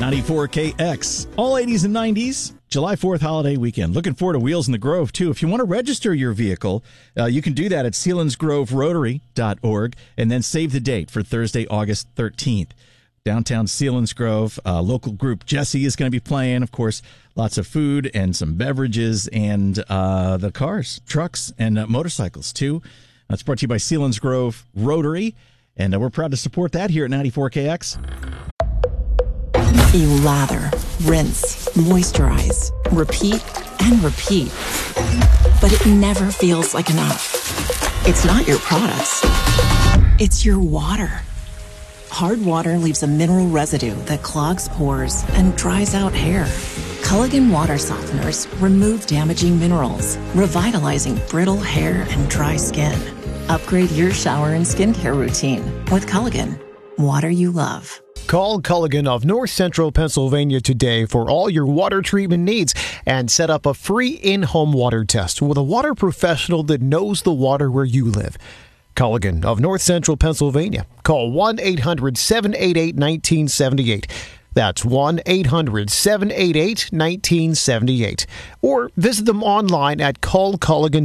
94KX, all 80s and 90s, July 4th holiday weekend. Looking forward to Wheels in the Grove, too. If you want to register your vehicle, you can do that at SealandsGroveRotary.org and then save the date for Thursday, August 13th. Downtown Selinsgrove, local group Jesse is going to be playing. Of course, lots of food and some beverages and the cars, trucks, and motorcycles, too. It's brought to you by Selinsgrove Rotary, and we're proud to support that here at 94KX. You lather, rinse, moisturize, repeat, and repeat. But it never feels like enough. It's not your products. It's your water. Hard water leaves a mineral residue that clogs pores and dries out hair. Culligan water softeners remove damaging minerals, revitalizing brittle hair and dry skin. Upgrade your shower and skincare routine with Culligan. Water you love. Call Culligan of North Central Pennsylvania today for all your water treatment needs and set up a free in-home water test with a water professional that knows the water where you live. Culligan of North Central Pennsylvania. Call 1-800-788-1978. That's 1-800-788-1978. Or visit them online at callculligan.com.